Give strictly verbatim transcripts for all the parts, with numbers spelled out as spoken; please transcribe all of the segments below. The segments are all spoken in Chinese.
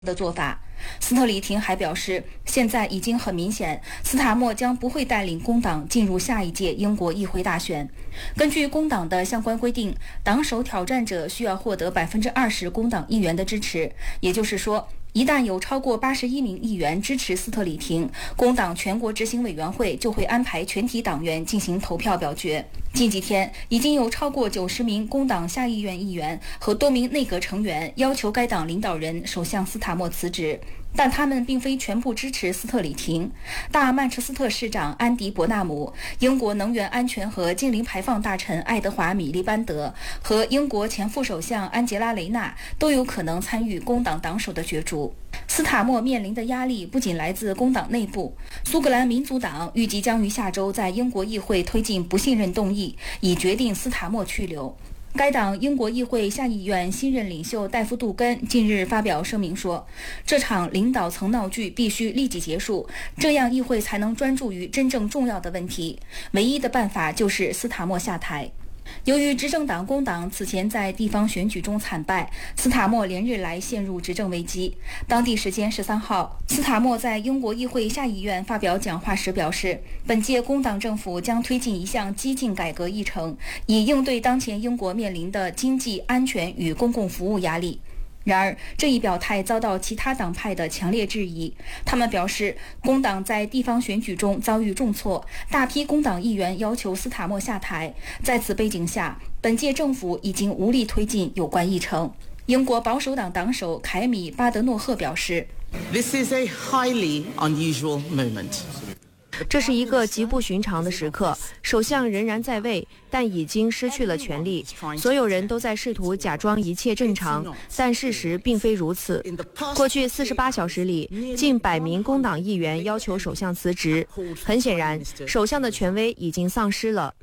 的做法。斯特里廷还表示，现在已经很明显，斯塔默将不会带领工党进入下一届英国议会大选。根据工党的相关规定，党首挑战者需要获得百分之二十工党议员的支持，也就是说，一旦有超过八十一名议员支持斯特里廷，工党全国执行委员会就会安排全体党员进行投票表决。近几天，已经有超过九十名工党下议院议员和多名内阁成员要求该党领导人首相斯塔默辞职，但他们并非全部支持斯特里廷。大曼彻斯特市长安迪·伯纳姆、英国能源安全和净零排放大臣爱德华·米利班德和英国前副首相安杰拉·雷纳都有可能参与工党党首的角逐。斯塔默面临的压力不仅来自工党内部，苏格兰民族党预计将于下周在英国议会推进不信任动议，以决定斯塔默去留。该党英国议会下议院新任领袖戴夫·杜根近日发表声明说，这场领导层闹剧必须立即结束，这样议会才能专注于真正重要的问题。唯一的办法就是斯塔默下台。由于执政党工党此前在地方选举中惨败，斯塔默连日来陷入执政危机。当地时间十三号，斯塔默在英国议会下议院发表讲话时表示，本届工党政府将推进一项激进改革议程，以应对当前英国面临的经济、安全与公共服务压力。然而，这一表态遭到其他党派的强烈质疑。他们表示，工党在地方选举中遭遇重挫，大批工党议员要求斯塔默下台。在此背景下，本届政府已经无力推进有关议程。英国保守党党首凯米·巴德诺赫表示 ，This is a highly unusual moment. 这是一个极不寻常的时刻，首相仍然在位，但已经失去了权力。所有人都在试图假装一切正常，但事实并非如此。过去四十八小时里，近百名工党议员要求首相辞职。很显然，首相的权威已经丧失了。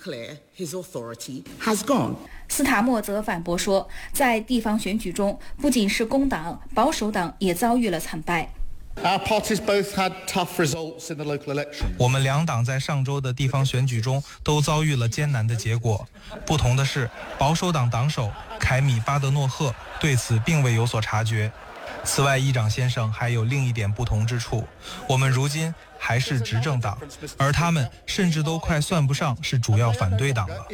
斯塔默则反驳说，在地方选举中，不仅是工党，保守党也遭遇了惨败。 我们两党在上周的地方选举中都遭遇了艰难的结果。不同的是，保守党党首凯米·巴德诺赫对此并未有所察觉。此外，议长先生还有另一点不同之处，我们如今还是执政党，而他们甚至都快算不上是主要反对党了。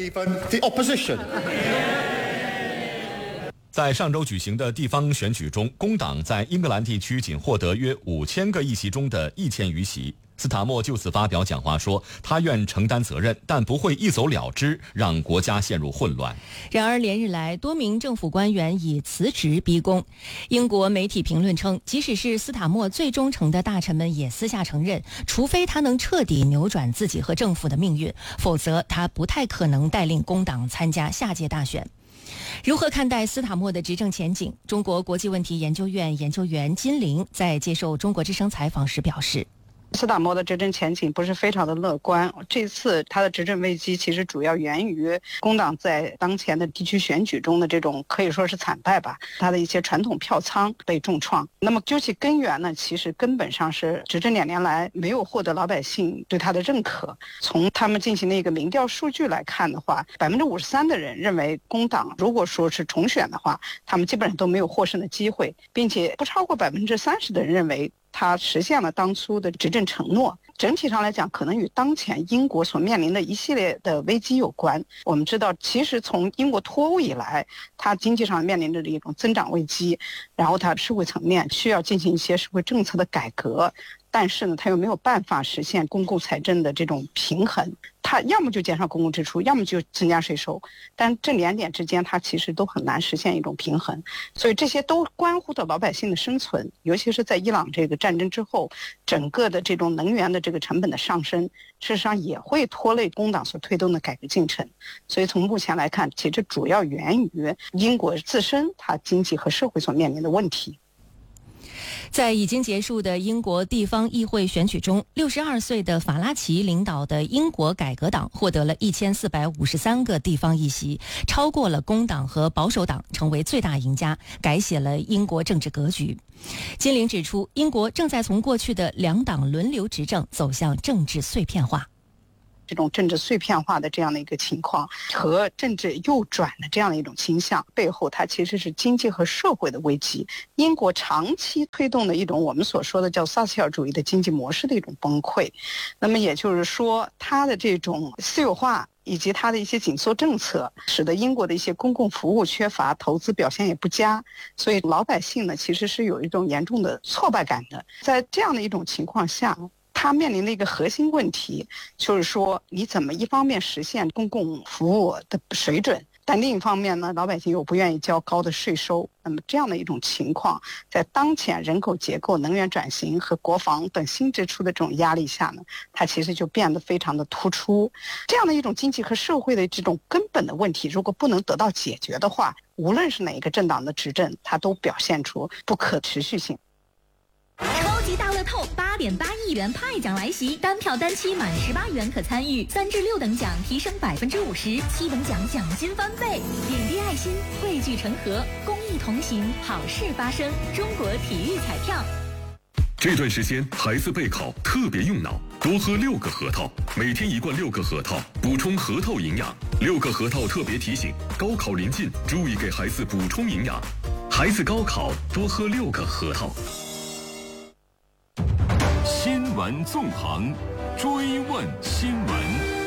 在上周举行的地方选举中，工党在英格兰地区仅获得约五千个议席中的一千余席。斯塔默就此发表讲话说，他愿承担责任，但不会一走了之，让国家陷入混乱。 然而，连日来多名政府官员以辞职逼宫。英国媒体评论称，即使是斯塔默最忠诚的大臣们也私下承认，除非他能彻底扭转自己和政府的命运，否则他不太可能带领工党参加下届大选。如何看待斯塔默的执政前景？中国国际问题研究院研究员金玲在接受中国之声采访时表示， 斯塔默的执政前景不是非常的乐观。这次他的执政危机其实主要源于工党在当前的地区选举中的这种可以说是惨败吧，他的一些传统票仓被重创。那么究其根源呢，其实根本上是执政两年来没有获得老百姓对他的认可。从他们进行的一个民调数据来看的话，百分之五十三的人认为工党如果说是重选的话，他们基本上都没有获胜的机会，并且不超过百分之三十的人认为他实现了当初的执政承诺。整体上来讲，可能与当前英国所面临的一系列的危机有关。我们知道，其实从英国脱欧以来，它经济上面临着一种增长危机，然后它社会层面需要进行一些社会政策的改革，但是呢，它又没有办法实现公共财政的这种平衡。它要么就减少公共支出，要么就增加税收，但这两点之间它其实都很难实现一种平衡，所以这些都关乎到老百姓的生存。尤其是在伊朗这个战争之后，整个的这种能源的这个成本的上升，事实上也会拖累工党所推动的改革进程。所以从目前来看，其实主要源于英国自身它经济和社会所面临的问题。 在已经结束的英国地方议会选举中，六十二岁的法拉奇领导的英国改革党获得了一千四百五十三个地方议席，超过了工党和保守党，成为最大赢家，改写了英国政治格局。金玲指出，英国正在从过去的两党轮流执政走向政治碎片化。 这种政治碎片化的这样的一个情况和政治右转的这样的一种倾向，背后它其实是经济和社会的危机。英国长期推动的一种我们所说的叫撒切尔主义的经济模式的一种崩溃，那么也就是说它的这种私有化以及它的一些紧缩政策，使得英国的一些公共服务缺乏，投资表现也不佳，所以老百姓呢其实是有一种严重的挫败感的。在这样的一种情况下，他面临的一个核心问题就是说，你怎么一方面实现公共服务的水准，但另一方面呢，老百姓又不愿意交高的税收。那么这样的一种情况，在当前人口结构、能源转型和国防等新支出的这种压力下呢，它其实就变得非常的突出。这样的一种经济和社会的这种根本的问题，如果不能得到解决的话，无论是哪一个政党的执政，它都表现出不可持续性。 超级大乐透八点八亿元派奖来袭，单票单期满十八元可参与，三至六等奖提升百分之五十，七等奖奖金翻倍。点滴爱心，汇聚成河，公益同行，好事发生。中国体育彩票。 这段时间孩子备考特别用脑，多喝六个核桃，每天一罐六个核桃，补充核桃营养。六个核桃特别提醒：高考临近，注意给孩子补充营养。孩子高考多喝六个核桃。 新闻纵横，追问新闻。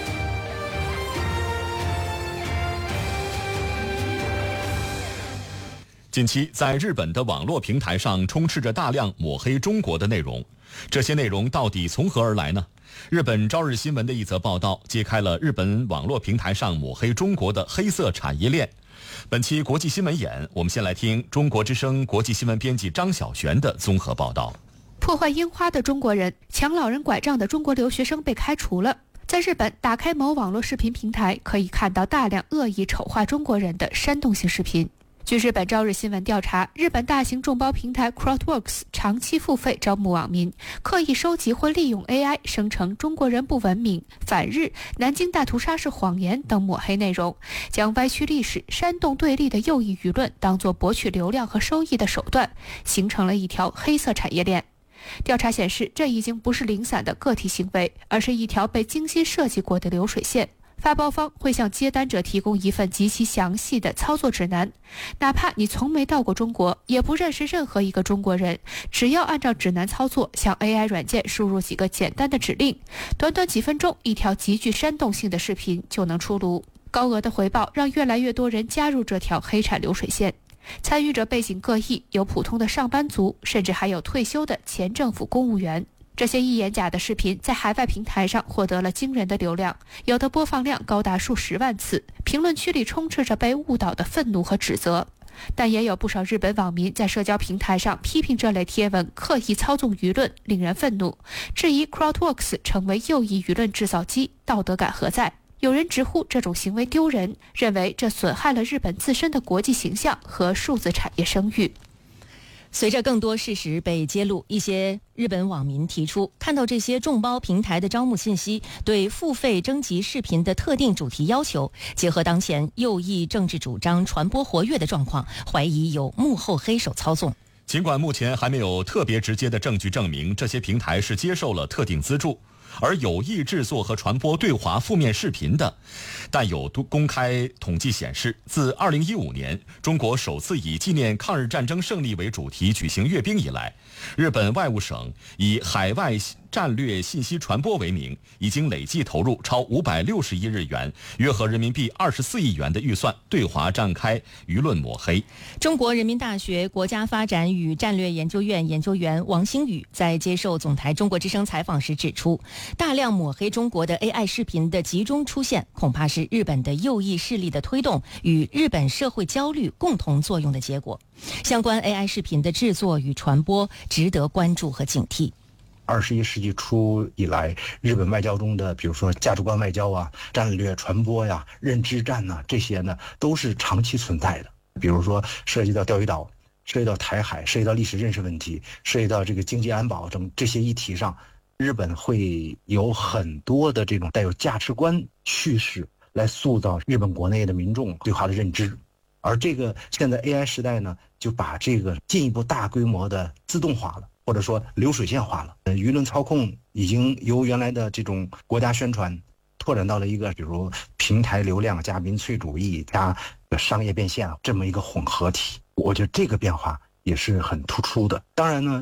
近期，在日本的网络平台上充斥着大量抹黑中国的内容，这些内容到底从何而来呢？日本朝日新闻的一则报道揭开了日本网络平台上抹黑中国的黑色产业链。本期国际新闻眼，我们先来听中国之声国际新闻编辑张晓璇的综合报道。 破坏樱花的中国人，抢老人拐杖的中国留学生被开除了。在日本，打开某网络视频平台，可以看到大量恶意丑化中国人的煽动性视频。据日本朝日新闻调查，日本大型众包平台 Crowdworks 长期付费招募网民，刻意收集或利用 A I 生成中国人不文明、反日、南京大屠杀是谎言等抹黑内容，将歪曲历史、煽动对立的右翼舆论当作博取流量和收益的手段，形成了一条黑色产业链。调查显示，这已经不是零散的个体行为，而是一条被精心设计过的流水线。发包方会向接单者提供一份极其详细的操作指南，哪怕你从没到过中国，也不认识任何一个中国人，只要按照指南操作，向 A I 软件输入几个简单的指令，短短几分钟，一条极具煽动性的视频就能出炉。高额的回报让越来越多人加入这条黑产流水线。参与者背景各异，有普通的上班族，甚至还有退休的前政府公务员。这些一眼假的视频在海外平台上获得了惊人的流量，有的播放量高达数十万次，评论区里充斥着被误导的愤怒和指责。但也有不少日本网民在社交平台上批评这类贴文刻意操纵舆论，令人愤怒，质疑 Crowdworks 成为右翼舆论制造机，道德感何在？有人直呼这种行为丢人，认为这损害了日本自身的国际形象和数字产业声誉。 随着更多事实被揭露，一些日本网民提出，看到这些众包平台的招募信息对付费征集视频的特定主题要求，结合当前右翼政治主张传播活跃的状况，怀疑有幕后黑手操纵。 尽管目前还没有特别直接的证据证明这些平台是接受了特定资助而有意制作和传播对华负面视频的，但有公开统计显示，自二零一五年中国首次以纪念抗日战争胜利为主题举行阅兵以来，日本外务省以海外战略信息传播为名，已经累计投入超五百六十亿日元，约合人民币二十四亿元的预算，对华展开舆论抹黑。 中国人民大学国家发展与战略研究院研究员王星宇在接受总台中国之声采访时指出，大量抹黑中国的 A I 视频的集中出现，恐怕是日本的右翼势力的推动与日本社会焦虑共同作用的结果。相关 A I 视频的制作与传播值得关注和警惕。 二十一世纪初以来，日本外交中的比如说价值观外交啊、战略传播呀、认知战呐、啊，这些呢都是长期存在的。比如说涉及到钓鱼岛、涉及到台海、涉及到历史认识问题、涉及到这个经济安保等这些议题上，日本会有很多的这种带有价值观叙事来塑造日本国内的民众对华的认知。而这个现在 A I 时代呢，就把这个进一步大规模的自动化了，或者说流水线化了。舆论操控已经由原来的这种国家宣传拓展到了一个比如平台流量加民粹主义加商业变现这么一个混合体。我觉得这个变化也是很突出的。当然呢